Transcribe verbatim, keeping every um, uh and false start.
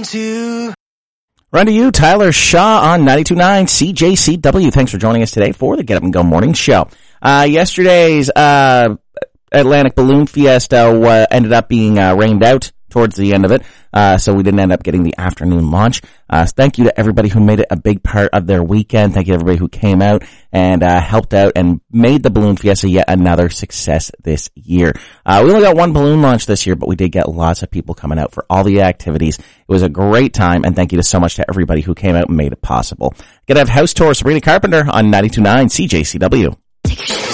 to. Run to you, Tyler Shaw on ninety-two point nine C J C W. Thanks for joining us today for the Get Up and Go Morning Show. Uh, yesterday's uh, Atlantic Balloon Fiesta uh, ended up being uh, rained out towards the end of it, uh, so we didn't end up getting the afternoon launch. Uh, so thank you to everybody who made it a big part of their weekend. Thank you to everybody who came out and uh, helped out and made the Balloon Fiesta yet another success this year. Uh, we only got one balloon launch this year, but we did get lots of people coming out for all the activities. It was a great time, and thank you to so much to everybody who came out and made it possible. Gonna have house tour Sabrina Carpenter on ninety-two point nine C J C W.